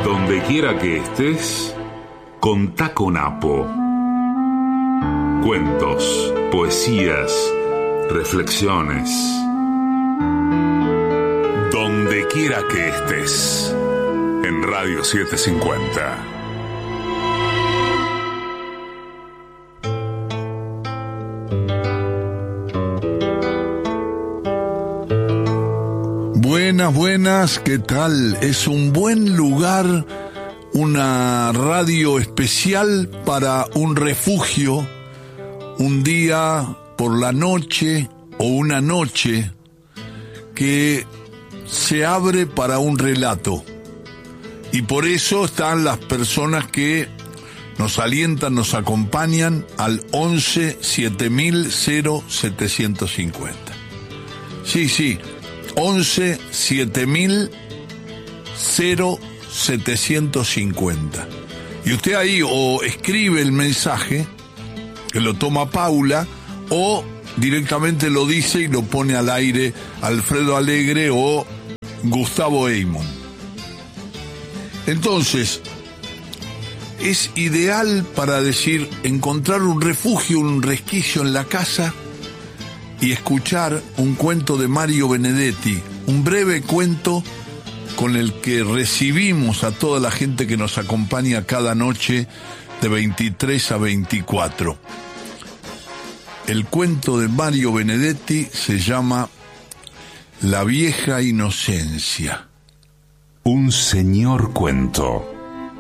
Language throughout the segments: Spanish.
Donde quiera que estés, contá con Apo. Cuentos, poesías, reflexiones. Donde quiera que estés, en Radio 750. Buenas, ¿qué tal? Es un buen lugar, una radio especial para un refugio, un día por la noche o una noche que se abre para un relato. Y por eso están las personas que nos alientan, nos acompañan al 11 7000 0750. Sí. 11 7000 0750. Y usted ahí o escribe el mensaje, que lo toma Paula, o directamente lo dice y lo pone al aire Alfredo Alegre o Gustavo Eymon. Entonces, es ideal para decir, encontrar un refugio, un resquicio en la casa y escuchar un cuento de Mario Benedetti, un breve cuento con el que recibimos a toda la gente que nos acompaña cada noche de 23 a 24. El cuento de Mario Benedetti se llama La vieja inocencia. Un señor cuento.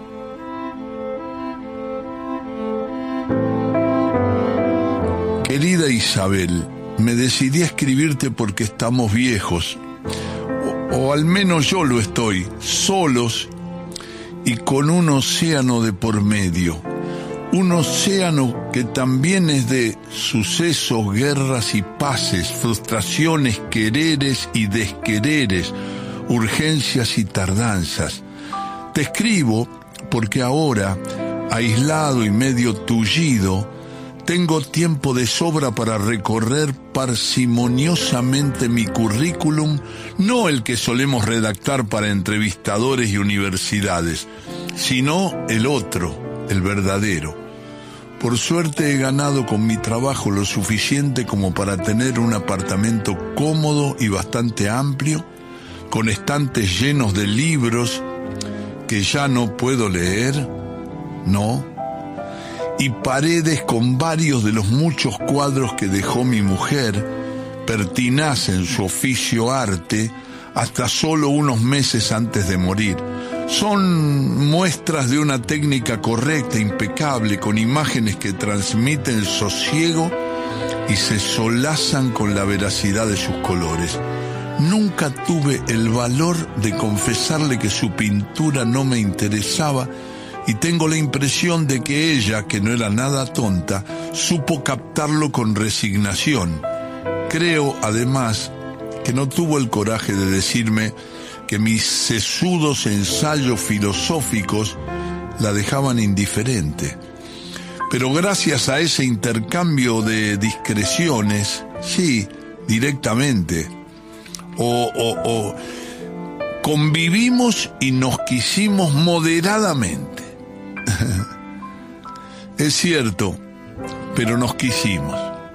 Querida Isabel, me decidí a escribirte porque estamos viejos, o al menos yo lo estoy, solos y con un océano de por medio. Un océano que también es de sucesos, guerras y paces, frustraciones, quereres y desquereres, urgencias y tardanzas. Te escribo porque ahora, aislado y medio tullido, tengo tiempo de sobra para recorrer parsimoniosamente mi currículum, no el que solemos redactar para entrevistadores y universidades, sino el otro, el verdadero. Por suerte he ganado con mi trabajo lo suficiente como para tener un apartamento cómodo y bastante amplio, con estantes llenos de libros que ya no puedo leer, no, y paredes con varios de los muchos cuadros que dejó mi mujer, pertinaz en su oficio arte, hasta solo unos meses antes de morir. Son muestras de una técnica correcta, impecable, con imágenes que transmiten sosiego y se solazan con la veracidad de sus colores. Nunca tuve el valor de confesarle que su pintura no me interesaba, y tengo la impresión de que ella, que no era nada tonta, supo captarlo con resignación. Creo, además, que no tuvo el coraje de decirme que mis sesudos ensayos filosóficos la dejaban indiferente. Pero gracias a ese intercambio de discreciones, sí, directamente, convivimos y nos quisimos moderadamente. Es cierto, pero nos quisimos.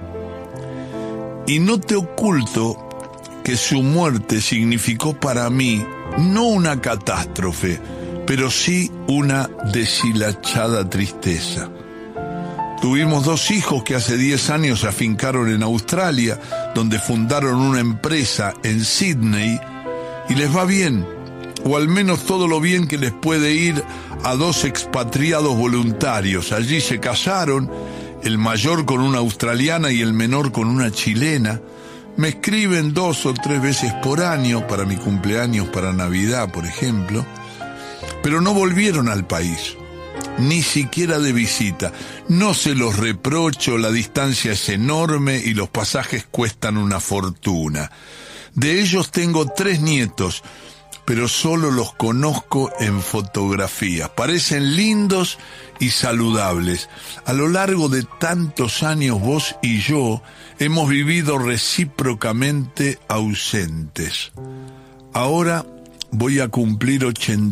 Y no te oculto que su muerte significó para mí no una catástrofe, pero sí una deshilachada tristeza. Tuvimos 2 hijos que hace 10 años se afincaron en Australia, donde fundaron una empresa en Sydney, y les va bien, o al menos todo lo bien que les puede ir a 2 expatriados voluntarios. Allí se casaron, el mayor con una australiana y el menor con una chilena. Me escriben 2 o 3 veces por año, para mi cumpleaños, para Navidad, por ejemplo, pero no volvieron al país, ni siquiera de visita. No se los reprocho, la distancia es enorme y los pasajes cuestan una fortuna. De ellos tengo 3 nietos, pero solo los conozco en fotografías. Parecen lindos y saludables. A lo largo de tantos años vos y yo hemos vivido recíprocamente ausentes. Ahora voy a cumplir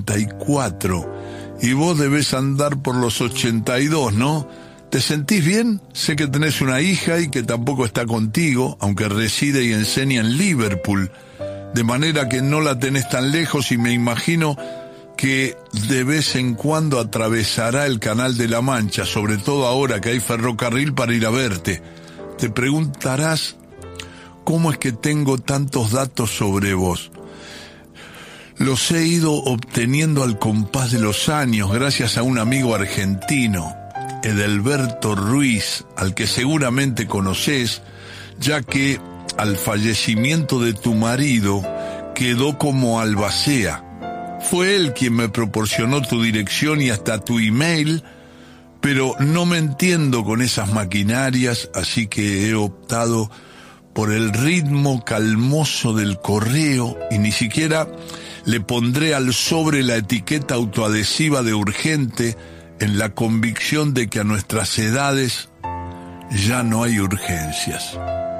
84 y vos debés andar por los 82, ¿no? ¿Te sentís bien? Sé que tenés una hija y que tampoco está contigo, aunque reside y enseña en Liverpool, de manera que no la tenés tan lejos y me imagino que de vez en cuando atravesará el Canal de la Mancha, sobre todo ahora que hay ferrocarril para ir a verte. Te preguntarás, ¿cómo es que tengo tantos datos sobre vos? Los he ido obteniendo al compás de los años gracias a un amigo argentino, Edelberto Ruiz, al que seguramente conocés, ya que al fallecimiento de tu marido quedó como albacea. Fue él quien me proporcionó tu dirección y hasta tu email, pero no me entiendo con esas maquinarias, así que he optado por el ritmo calmoso del correo y ni siquiera le pondré al sobre la etiqueta autoadhesiva de urgente en la convicción de que a nuestras edades ya no hay urgencias.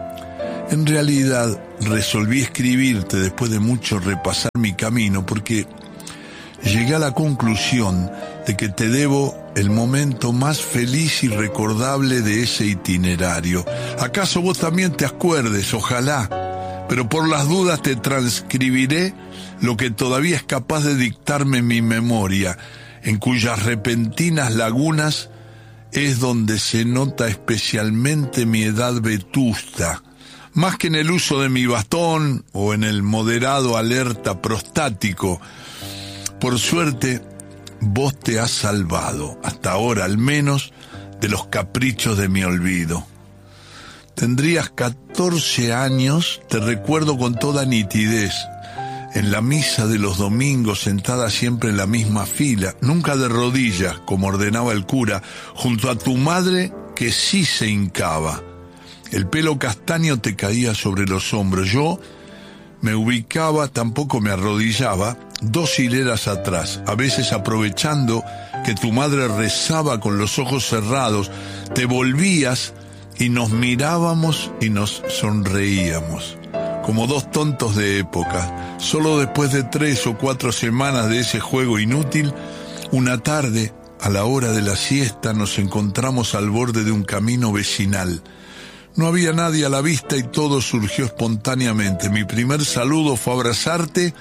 En realidad resolví escribirte después de mucho repasar mi camino porque llegué a la conclusión de que te debo el momento más feliz y recordable de ese itinerario. ¿Acaso vos también te acuerdes? Ojalá. Pero por las dudas te transcribiré lo que todavía es capaz de dictarme mi memoria, en cuyas repentinas lagunas es donde se nota especialmente mi edad vetusta, más que en el uso de mi bastón o en el moderado alerta prostático. Por suerte, vos te has salvado, hasta ahora al menos, de los caprichos de mi olvido. Tendrías 14 años, te recuerdo con toda nitidez, en la misa de los domingos, sentada siempre en la misma fila, nunca de rodillas, como ordenaba el cura, junto a tu madre que sí se hincaba. El pelo castaño te caía sobre los hombros. Yo me ubicaba, tampoco me arrodillaba, 2 hileras atrás, a veces aprovechando que tu madre rezaba con los ojos cerrados, te volvías y nos mirábamos y nos sonreíamos, como 2 tontos de época. Solo después de 3 o 4 semanas de ese juego inútil, una tarde, a la hora de la siesta, nos encontramos al borde de un camino vecinal. No había nadie a la vista y todo surgió espontáneamente. Mi primer saludo fue abrazarte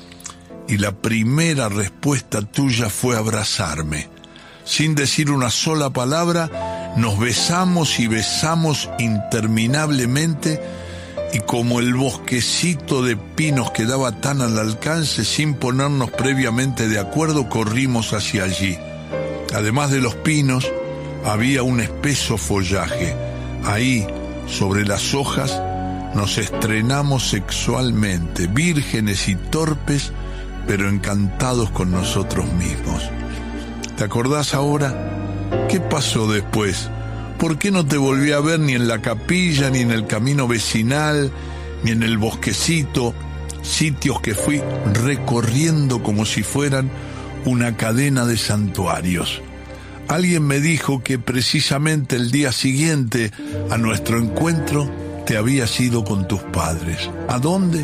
y la primera respuesta tuya fue abrazarme. Sin decir una sola palabra, nos besamos y besamos interminablemente y como el bosquecito de pinos quedaba tan al alcance, sin ponernos previamente de acuerdo, corrimos hacia allí. Además de los pinos, había un espeso follaje. Ahí, sobre las hojas, nos estrenamos sexualmente, vírgenes y torpes, pero encantados con nosotros mismos. ¿Te acordás ahora? ¿Qué pasó después? ¿Por qué no te volví a ver ni en la capilla, ni en el camino vecinal, ni en el bosquecito? Sitios que fui recorriendo como si fueran una cadena de santuarios. Alguien me dijo que precisamente el día siguiente a nuestro encuentro te habías ido con tus padres. ¿A dónde?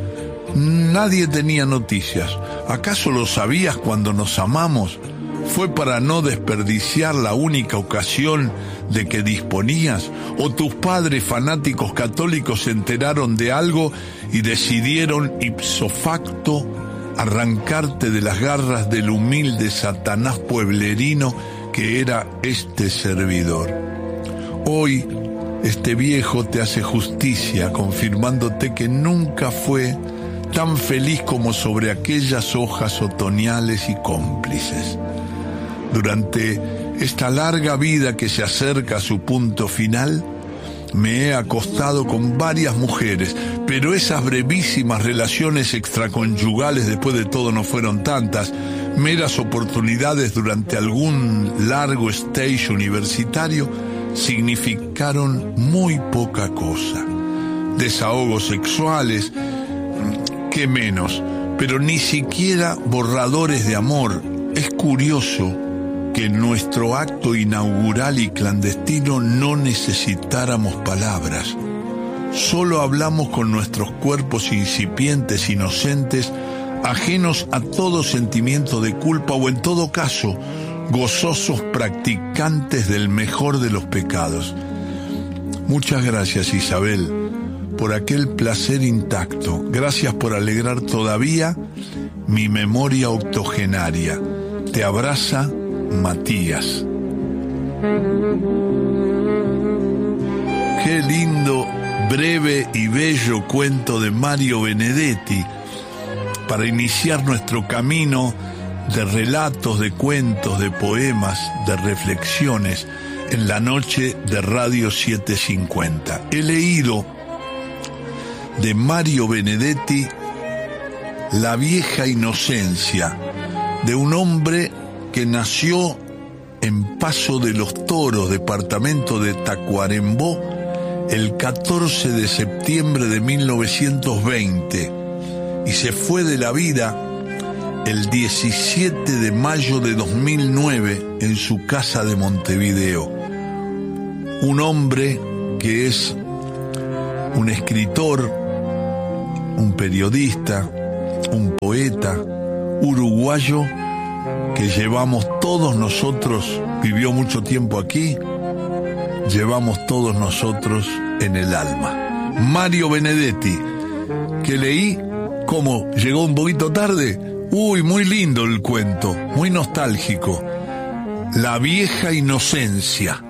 Nadie tenía noticias. ¿Acaso lo sabías cuando nos amamos? ¿Fue para no desperdiciar la única ocasión de que disponías? ¿O tus padres fanáticos católicos se enteraron de algo y decidieron ipso facto arrancarte de las garras del humilde Satanás pueblerino que era este servidor? Hoy, este viejo te hace justicia confirmándote que nunca fue tan feliz como sobre aquellas hojas otoñales y cómplices. Durante esta larga vida que se acerca a su punto final, me he acostado con varias mujeres, pero esas brevísimas relaciones extraconyugales después de todo no fueron tantas, meras oportunidades durante algún largo stage universitario, significaron muy poca cosa. Desahogos sexuales, qué menos, pero ni siquiera borradores de amor. Es curioso que en nuestro acto inaugural y clandestino no necesitáramos palabras. Solo hablamos con nuestros cuerpos incipientes, inocentes, ajenos a todo sentimiento de culpa o en todo caso, gozosos practicantes del mejor de los pecados. Muchas gracias, Isabel, por aquel placer intacto. Gracias por alegrar todavía mi memoria octogenaria. Te abraza, Matías. Qué lindo, breve y bello cuento de Mario Benedetti para iniciar nuestro camino de relatos, de cuentos, de poemas, de reflexiones en la noche de Radio 750. He leído de Mario Benedetti La vieja inocencia, de un hombre que nació en Paso de los Toros, departamento de Tacuarembó, el 14 de septiembre de 1920 y se fue de la vida el 17 de mayo de 2009 en su casa de Montevideo. Un hombre que es un escritor, un periodista, un poeta uruguayo que llevamos todos nosotros, vivió mucho tiempo aquí, llevamos todos nosotros en el alma. Mario Benedetti, que leí, como llegó un poquito tarde, muy lindo el cuento, muy nostálgico. La vieja inocencia.